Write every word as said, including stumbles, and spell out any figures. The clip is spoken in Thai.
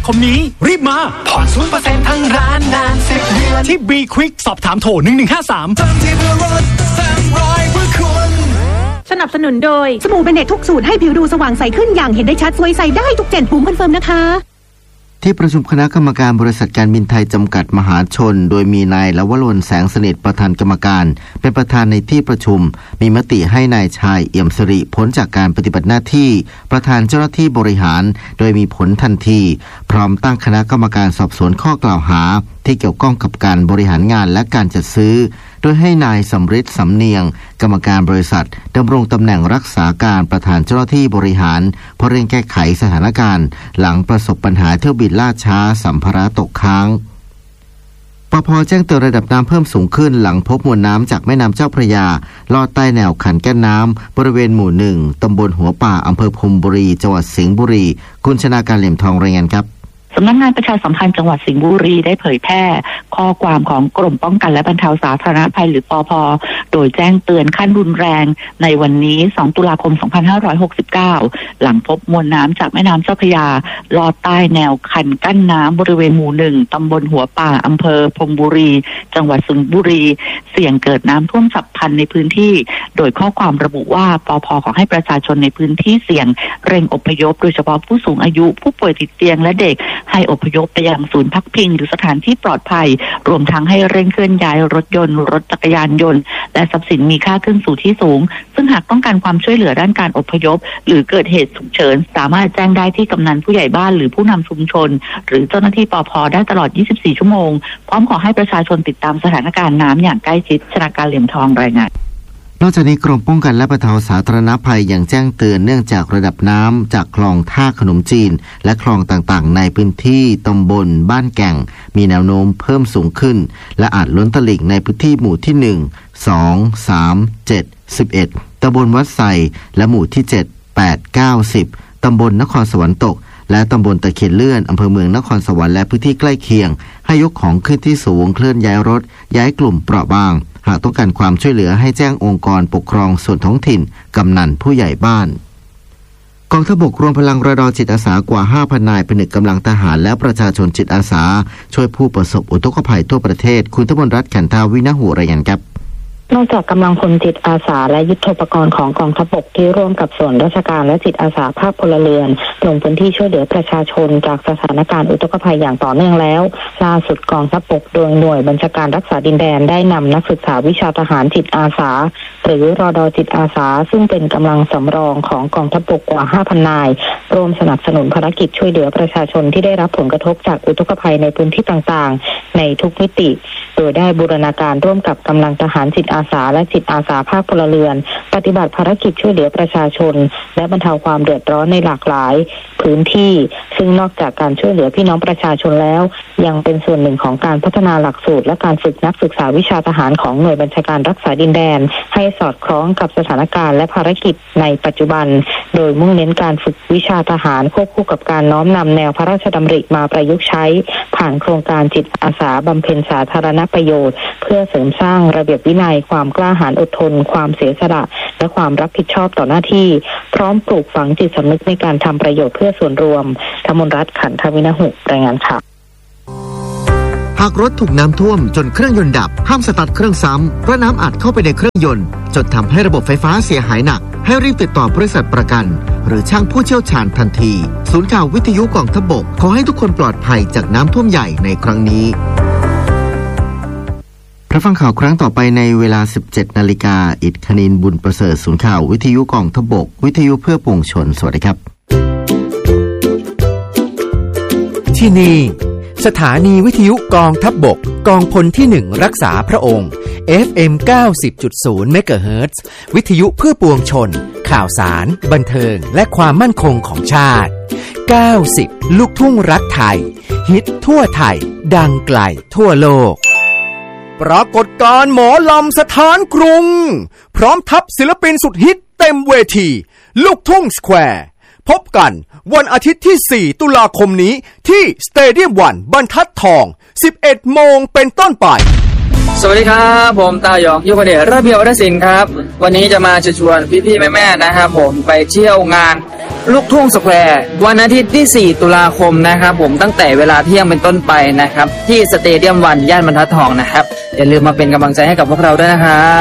คมนี้รีบมาผ่อน ศูนย์เปอร์เซ็นต์ ทั้งร้านนานสิบเดือนที่ B Quick สอบถามโทรหนึ่งหนึ่งห้าสามเติมที่เพื่อรถเต็มร้อยเพื่อคุณสนับสนุนโดยสบู่เบเนตทุกสูตรให้ผิวดูสว่างใสขึ้นอย่างเห็นได้ชัดสวยใสได้ทุกเจนปุ่มคอนเฟิร์มนะคะที่ประชุมคณะกรรมการบริษัทการบินไทยจำกัดมหาชนโดยมีนายลวรนแสงสนิทประธานกรรมการเป็นประธานในที่ประชุมมีมติให้นายชายเอี่ยมสิริพ้นจากการปฏิบัติหน้าที่ประธานเจ้าหน้าที่บริหารโดยมีผลทันทีพร้อมตั้งคณะกรรมการสอบสวนข้อกล่าวหาที่เกี่ยวข้องกับการบริหารงานและการจัดซื้อโดยให้นายสำริดสำเนียงกรรมการบริษัทดำรงตำแหน่งรักษาการประธานเจ้าหน้าที่บริหารเพื่อเร่งแก้ไขสถานการณ์หลังประสบปัญหาเที่ยวบินล่าช้าสัมภาระตกค้างปภ.แจ้งเตือนระดับน้ำเพิ่มสูงขึ้นหลังพบมวลน้ำจากแม่น้ำเจ้าพระยาลอดใต้แนวขันกั้นน้ำบริเวณหมู่หนึ่งตำบลหัวป่าอำเภอพรมบุรีจังหวัดสิงห์บุรีคุณชนาการเหลี่ยมทองรายงานครับสำนักงานประชาสัมพันธ์จังหวัดสิงห์บุรีได้เผยแพร่ข้อความของกรมป้องกันและบรรเทาสาธารณภัยหรือปภ.โดยแจ้งเตือนขั้นรุนแรงในวันนี้สองตุลาคมสองพันห้าร้อยหกสิบเก้าหลังพบมวลน้ำจากแม่น้ำเจ้าพระยาลอดใต้แนวคันกั้นน้ำบริเวณหมู่หนึ่งตำบลหัวป่าอำเภอพรมบุรีจังหวัดสิงห์บุรีเสี่ยงเกิดน้ำท่วมฉับพลันในพื้นที่โดยข้อความระบุว่าปภ.ขอให้ประชาชนในพื้นที่เสี่ยงเร่งอพยพโดยเฉพาะผู้สูงอายุผู้ป่วยติดเตียงและเด็กให้อพยพไปยังศูนย์พักพิงหรือสถานที่ปลอดภัยรวมทั้งให้เร่งเคลื่อนย้ายรถยนต์รถจักรยานยนต์และทรัพย์สินมีค่าขึ้นสู่ที่สูงซึ่งหากต้องการความช่วยเหลือด้านการอพยพหรือเกิดเหตุฉุกเฉินสามารถแจ้งได้ที่กำนันผู้ใหญ่บ้านหรือผู้นำชุมชนหรือเจ้าหน้าที่ปภ.ได้ตลอดยี่สิบสี่ชั่วโมงพร้อมขอให้ประชาชนติดตามสถานการณ์น้ำอย่างใกล้ชิดชนาการเหลี่ยมทองรายงานนอกจากนี้กรมป้องกันและบรรเทาสาธารณภัยยังแจ้งเตือนเนื่องจากระดับน้ำจากคลองท่าขนมจีนและคลองต่างๆในพื้นที่ตำบลบ้านแก่งมีแนวโน้มเพิ่มสูงขึ้นและอาจล้นตลิ่งในพื้นที่หมู่ที่หนึ่ง สอง สาม เจ็ด สิบเอ็ดตำบลวัดไซและหมู่ที่เจ็ด แปด เก้า สิบตำบลนครสวรรค์ตกและตำบลตะเคียนเลื่อนอำเภอเมืองนครสวรรค์และพื้นที่ใกล้เคียงให้ยกของขึ้นที่สูงเคลื่อนย้ายรถย้ายกลุ่มเปราะบางหากต้องการความช่วยเหลือให้แจ้งองค์กรปกครองส่วนท้องถิ่นกำนันผู้ใหญ่บ้านกองทัพบกรวมพลังระดมจิตอาสากว่า ห้าพัน นายผนึกกำลังทหารและประชาชนจิตอาสาช่วยผู้ประสบอุทกภัยทั่วประเทศคุณธมนรัตน์ขันธาวินหุรายงานครับนอกจากกำลังพลจิตอาสาและยุทโธปกรณ์ของกองทัพบกที่ร่วมกับส่วนราชการและจิตอาสาภาคพลเรือนลงพื้นที่ช่วยเหลือประชาชนจากสถานการณ์อุทกภัยอย่างต่อเนื่องแล้วล่าสุดกองทัพบกโดยหน่วยบัญชาการรักษาดินแดนได้นำนักศึกษาวิชาทหารจิตอาสาหรือรด.จิตอาสาซึ่งเป็นกำลังสำรองของกองทัพบกกว่า ห้าพัน นายร่วมสนับสนุนภารกิจช่วยเหลือประชาชนที่ได้รับผลกระทบจากอุทกภัยในพื้นที่ต่างๆในทุกมิติโดยได้บูรณาการร่วมกับกำลังทหารจิตอาสาและจิตอาสาภาคพลเรือนปฏิบัติภารกิจช่วยเหลือประชาชนและบรรเทาความเดือดร้อนในหลากหลายพื้นที่ซึ่งนอกจากการช่วยเหลือพี่น้องประชาชนแล้วยังเป็นส่วนหนึ่งของการพัฒนาหลักสูตรและการฝึกนักศึกษาวิชาทหารของหน่วยบัญชาการรักษาดินแดนให้สอดคล้องกับสถานการณ์และภารกิจในปัจจุบันโดยมุ่งเน้นการฝึกวิชาทหารควบคู่กับการน้อมนำแนวพระราชดำริมาประยุกต์ใช้ผ่านโครงการจิตอาสาบำเพ็ญสาธารณประโยชน์เพื่อเสริมสร้างระเบียบวินัยความกล้าหาญอดทนความเสียสละและความรับผิดชอบต่อหน้าที่พร้อมปลูกฝังจิตสำนึกในการทำประโยชน์เพื่อส่วนรวมธมนรัตน์ขันธวินหุรายงานค่ะหากรถถูกน้ำท่วมจนเครื่องยนต์ดับห้ามสตาร์ทเครื่องซ้ำเพราะน้ำอัดเข้าไปในเครื่องยนต์จนทำให้ระบบไฟฟ้าเสียหายหนักให้รีบติดต่อบริษัทประกันหรือช่างผู้เชี่ยวชาญทันทีศูนย์ข่าววิทยุกองทัพบกขอให้ทุกคนปลอดภัยจากน้ำท่วมใหญ่ในครั้งนี้รับฟังข่าวครั้งต่อไปในเวลา สิบเจ็ดนาฬิกา อิฐคณินบุญประเสริฐศูนย์ข่าววิทยุกองทัพบกวิทยุเพื่อปวงชนสวัสดีครับที่นี่สถานีวิทยุกองทัพบกกองพลที่หนึ่งรักษาพระองค์ เอฟ เอ็ม เก้าสิบจุดศูนย์ เมกะเฮิรตซ์วิทยุเพื่อปวงชนข่าวสารบันเทิงและความมั่นคงของชาติเก้าสิบลูกทุ่งรักไทยฮิตทั่วไทยดังไกลทั่วโลกปรากฏการณ์หมอลำสถานกรุงพร้อมทัพศิลปินสุดฮิตเต็มเวทีลูกทุ่งสแควร์พบกันวันอาทิตย์ที่สี่ตุลาคมนี้ที่สเตเดียมวันบรรทัดทอง สิบเอ็ดโมงเป็นต้นไปสวัสดีครับผมตาหยองยุพเดชระเบียบวัฒนศิลป์ครับวันนี้จะมาเชิญชวนพี่ๆแม่ๆนะครับผมไปเที่ยวงานลูกทุ่งสแควร์วันอาทิตย์ที่สี่ตุลาคมนะครับผมตั้งแต่เวลาเที่ยงเป็นต้นไปนะครับที่สเตเดียมวันย่านบรรทัดทองนะครับอย่าลืมมาเป็นกำลังใจให้กับพวกเราด้วยนะครับ